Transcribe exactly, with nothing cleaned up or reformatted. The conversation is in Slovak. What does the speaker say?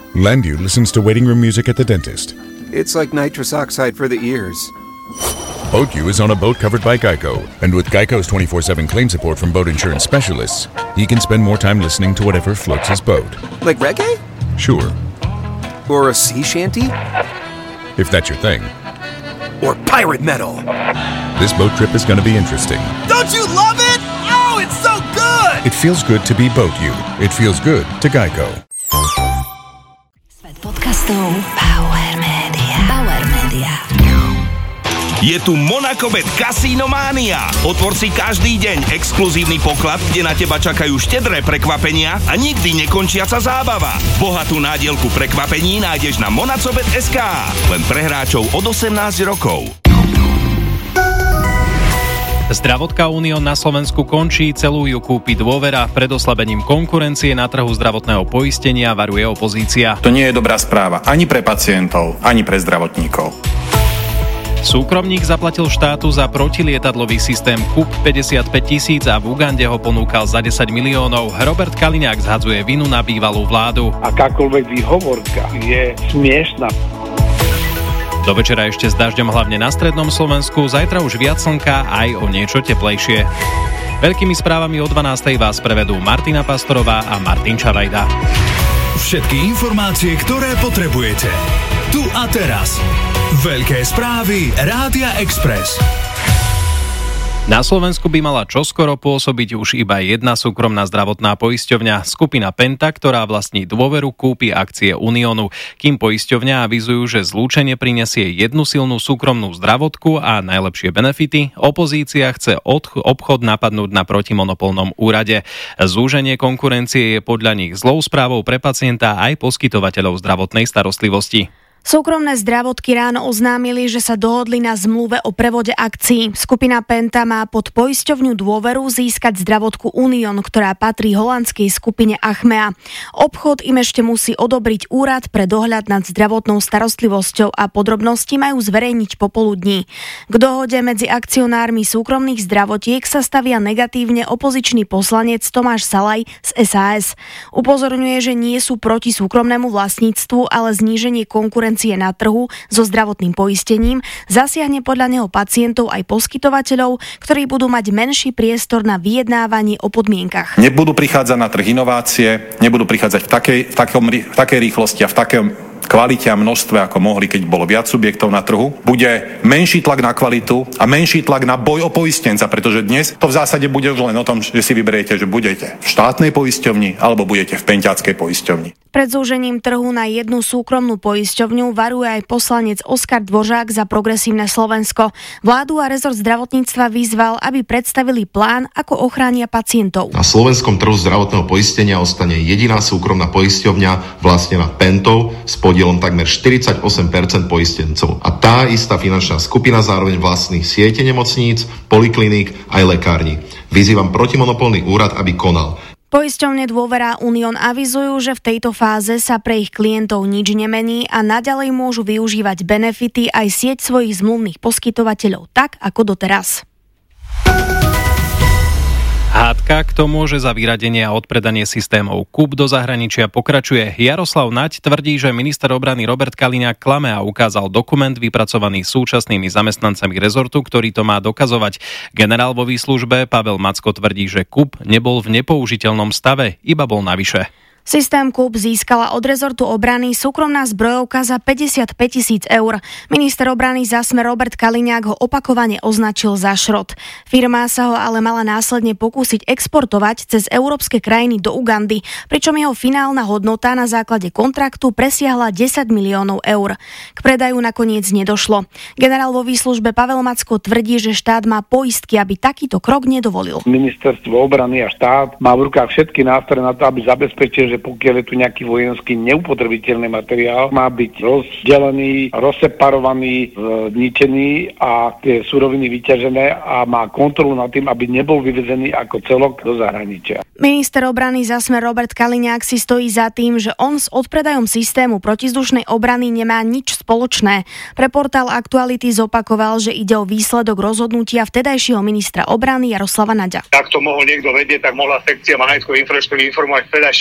Landu listens to waiting room music at the dentist. It's like nitrous oxide for the ears. BoatU is on a boat covered by Geico, and with Geico's twenty-four seven claim support from boat insurance specialists, he can spend more time listening to whatever floats his boat. Like reggae? Sure. Or a sea shanty? If that's your thing. Or pirate metal? This boat trip is going to be interesting. Don't you love it? Oh, it's so good! It feels good to be BoatU. It feels good to Geico. Svet podcastov Power Media. Power Media. Je tu Monacobet Casino Mania. Otvor si každý deň exkluzívny poklad, kde na teba čakajú štedré prekvapenia a nikdy nekončiaca zábava. Bohatú nádielku prekvapení nájdeš na monacobet bodka es ká. Len pre hráčov od osemnásť rokov. Zdravotka Unión na Slovensku končí, celú ju kúpi Dôvera. Pred oslabením konkurencie na trhu zdravotného poistenia varuje opozícia. To nie je dobrá správa ani pre pacientov, ani pre zdravotníkov. Súkromník zaplatil štátu za protilietadlový systém Kúp päťdesiatpäť tisíc a v Ugande ho ponúkal za desať miliónov. Robert Kaliňák zhadzuje vinu na bývalú vládu. Akákoľvek výhovorka je smiešná. Do večera ešte s dažďom hlavne na strednom Slovensku, zajtra už viac slnka, aj o niečo teplejšie. Veľkými správami o dvanástej vás prevedú Martina Pastorová a Martin Čavajda. Všetky informácie, ktoré potrebujete. Tu a teraz. Veľké správy Rádia Express. Na Slovensku by mala čoskoro pôsobiť už iba jedna súkromná zdravotná poisťovňa. Skupina Penta, ktorá vlastní Dôveru, kúpi akcie Uniónu. Kým poisťovňa avizujú, že zlúčenie prinesie jednu silnú súkromnú zdravotku a najlepšie benefity, opozícia chce od- obchod napadnúť na protimonopolnom úrade. Zúženie konkurencie je podľa nich zlou správou pre pacienta aj poskytovateľov zdravotnej starostlivosti. Súkromné zdravotky ráno oznámili, že sa dohodli na zmluve o prevode akcií. Skupina Penta má pod poisťovňu Dôveru získať zdravotku Unión, ktorá patrí holandskej skupine Achmea. Obchod im ešte musí odobriť úrad pre dohľad nad zdravotnou starostlivosťou a podrobnosti majú zverejniť popoludní. K dohode medzi akcionármi súkromných zdravotiek sa stavia negatívne opozičný poslanec Tomáš Salaj z es a es. Upozorňuje, že nie sú proti súkromnému vlastníctvu, ale zníženie konkurencie na trhu so zdravotným poistením zasiahne podľa neho pacientov aj poskytovateľov, ktorí budú mať menší priestor na vyjednávanie o podmienkach. Nebudú prichádzať na trh inovácie, nebudú prichádzať v takej, v takom, v takej rýchlosti a v takej kvalite a množstve, ako mohli, keď bolo viac subjektov na trhu. Bude menší tlak na kvalitu a menší tlak na boj o poistenca, pretože dnes to v zásade bude už len o tom, že si vyberiete, že budete v štátnej poisťovni alebo budete v penťackej poisťovni. Pred zúžením trhu na jednu súkromnú poisťovňu varuje aj poslanec Oskar Dvořák za Progresívne Slovensko. Vládu a rezort zdravotníctva vyzval, aby predstavili plán, ako ochránia pacientov. Na slovenskom trhu zdravotného poistenia ostane jediná súkromná poisťovňa vlastnená Pentou s podielom takmer štyridsaťosem percent poistencov. A tá istá finančná skupina zároveň vlastní siete nemocníc, polikliník aj lekární. Vyzývam protimonopolný úrad, aby konal. Poisťovne Dôvera Unión avizujú, že v tejto fáze sa pre ich klientov nič nemení a naďalej môžu využívať benefity aj sieť svojich zmluvných poskytovateľov tak, ako doteraz. Hádka, kto môže za vyradenie a odpredanie systémov Kúp do zahraničia, pokračuje. Jaroslav Naď tvrdí, že minister obrany Robert Kaliňák klame a ukázal dokument vypracovaný súčasnými zamestnancami rezortu, ktorý to má dokazovať. Generál vo výslužbe Pavel Macko tvrdí, že Kúp nebol v nepoužiteľnom stave, iba bol navyše. Systém Kúp získala od rezortu obrany súkromná zbrojovka za päťdesiatpäť tisíc eur. Minister obrany za Smer Robert Kaliňák ho opakovane označil za šrot. Firma sa ho ale mala následne pokúsiť exportovať cez európske krajiny do Ugandy, pričom jeho finálna hodnota na základe kontraktu presiahla desať miliónov eur. K predaju nakoniec nedošlo. Generál vo výslužbe Pavel Macko tvrdí, že štát má poistky, aby takýto krok nedovolil. Ministerstvo obrany a štát má v rukách všetky nástroje na to, aby zabezpečil, že pokiaľ je tu nejaký vojenský neupotrebiteľný materiál, má byť rozdelený, rozseparovaný, zničený a tie suroviny vyťažené a má kontrolu nad tým, aby nebol vyvezený ako celok do zahraničia. Minister obrany za Smer Robert Kaliňák si stojí za tým, že on s odpredajom systému protizdušnej obrany nemá nič spoločné. Pre portál Aktuality zopakoval, že ide o výsledok rozhodnutia vtedajšieho ministra obrany Jaroslava Naďa. Ak to mohol niekto vedieť, tak mohla sekcia manažskej infraštruktúry informovať vtedajšieho